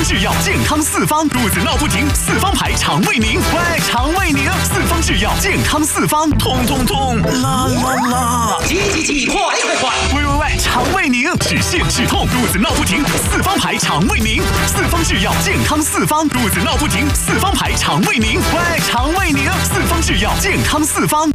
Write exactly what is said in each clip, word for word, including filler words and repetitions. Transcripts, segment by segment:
制药健康四方，肚子闹不停，四方牌肠胃宁。喂，肠胃宁，四方制药健康四方，痛痛痛，啦啦啦！ 急急急，快快快！ 喂喂喂，肠胃宁，止泻止痛，肚子闹不停，四方牌肠胃宁。四方制药健康四方，肚子闹不停，四方牌肠胃宁。喂，肠胃宁，四方制药健康四方。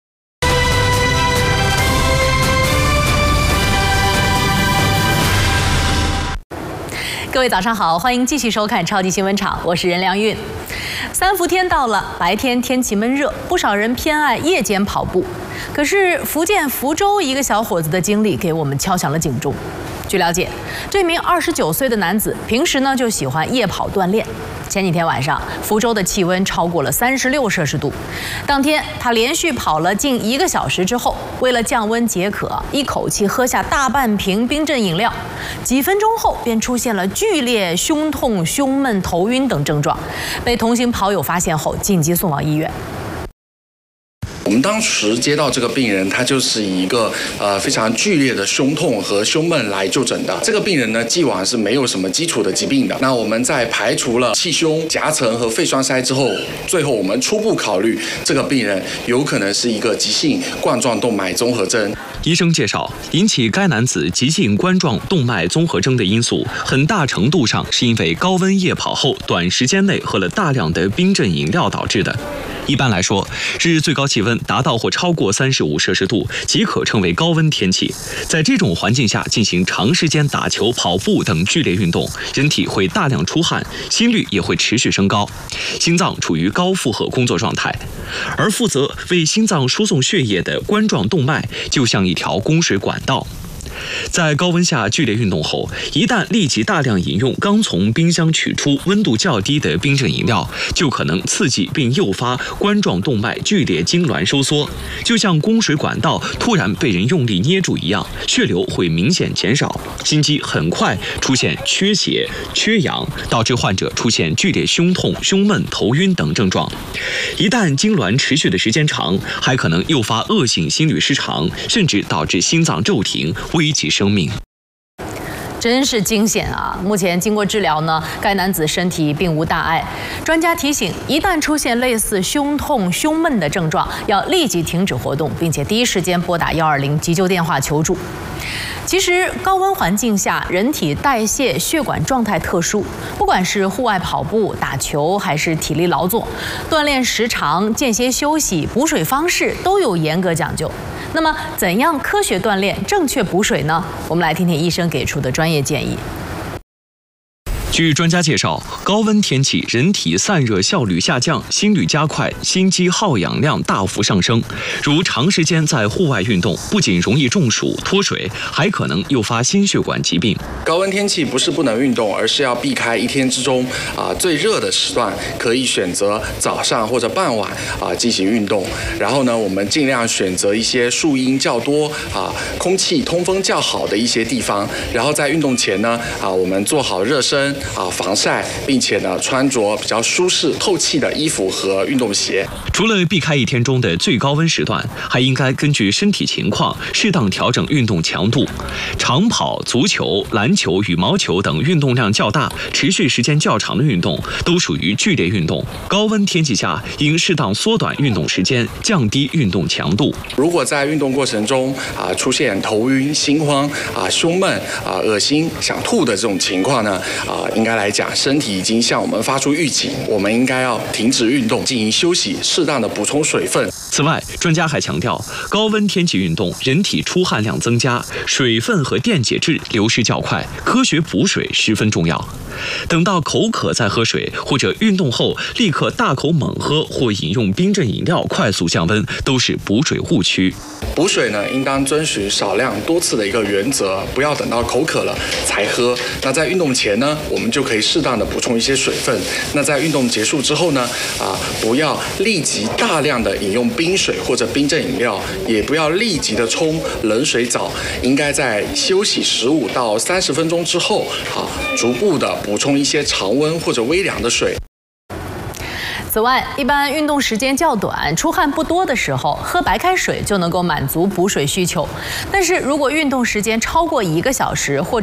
各位早上好，欢迎继续收看超级新闻场，我是任良韵。三伏天到了，白天天气闷热，不少人偏爱夜间跑步。可是福建福州一个小伙子的经历给我们敲响了警钟。据了解，这名二十九岁的男子平时呢就喜欢夜跑锻炼。前几天晚上，福州的气温超过了三十六摄氏度。当天，他连续跑了近一个小时之后，为了降温解渴，一口气喝下大半瓶冰镇饮料。几分钟后，便出现了剧烈胸痛、胸闷、头晕等症状，被同行跑友发现后紧急送往医院。 我们当时接到这个病人，他就是以一个呃非常剧烈的胸痛和胸闷来就诊的。这个病人呢，既往是没有什么基础的疾病的。那我们在排除了气胸、夹层和肺栓塞之后，最后我们初步考虑这个病人有可能是一个急性冠状动脉综合征。 医生介绍，引起该男子急性冠状动脉综合征的因素，很大程度上是因为高温夜跑后短时间内喝了大量的冰镇饮料导致的。一般来说，日最高气温达到或超过三十五摄氏度即可称为高温天气。在这种环境下进行长时间打球、跑步等剧烈运动，人体会大量出汗，心率也会持续升高，心脏处于高负荷工作状态。而负责为心脏输送血液的冠状动脉就像一条供水管道。在高温下剧烈运动后，一旦立即大量饮用刚从冰箱取出、温度较低的冰镇饮料，就可能刺激并诱发冠状动脉剧烈痉挛收缩，就像供水管道突然被人用力捏住一样，血流会明显减少，心肌很快出现缺血、缺氧，导致患者出现剧烈胸痛、胸闷、头晕等症状。一旦痉挛持续的时间长，还可能诱发恶性心律失常，甚至导致心脏骤停，危及生命。 真是惊险啊！目前经过治疗呢，该男子身体并无大碍。专家提醒，一旦出现类似胸痛、胸闷的症状，要立即停止活动，并且第一时间拨打一二零急救电话求助。其实高温环境下，人体代谢、血管状态特殊，不管是户外跑步、打球，还是体力劳作，锻炼时长、间歇休息、补水方式都有严格讲究。那么，怎样科学锻炼、正确补水呢？我们来听听医生给出的专业建议。 据专家介绍，高温天气人体散热效率下降，心率加快，心肌耗氧量大幅上升。如长时间在户外运动，不仅容易中暑、脱水，还可能诱发心血管疾病。 高温天气不是不能运动，而是要避开一天之中啊最热的时段，可以选择早上或者傍晚啊进行运动。然后呢，我们尽量选择一些树荫较多啊、空气通风较好的一些地方。然后在运动前呢，啊我们做好热身。啊，防晒，并且呢，穿着比较舒适、透气的衣服和运动鞋。 除了避开一天中的最高温时段，还应该根据身体情况适当调整运动强度。长跑、足球、篮球、羽毛球等运动量较大、持续时间较长的运动都属于剧烈运动。高温天气下，应适当缩短运动时间，降低运动强度。 如果在运动过程中啊出现头晕、心慌啊、胸闷啊、恶心、想吐的这种情况呢，啊。应该来讲，身体已经向我们发出预警，我们应该要停止运动，进行休息，适当的补充水分。 此外，专家还强调，高温天气运动，人体出汗量增加，水分和电解质流失较快，科学补水十分重要。等到口渴再喝水，或者运动后立刻大口猛喝或饮用冰镇饮料快速降温，都是补水误区。 补水呢，应当遵循少量多次的一个原则，不要等到口渴了才喝。那在运动前呢，我们就可以适当的补充一些水分。那在运动结束之后呢，啊，不要立即大量的饮用冰水或者冰镇饮料，也不要立即的冲冷水澡，应该在休息十五到三十分钟之后，啊，逐步的补充一些常温或者微凉的水。 此外，一般运动时间较短、出汗不多的时候，喝白开水就能够满足补水需求。但是如果运动时间超过一个小时或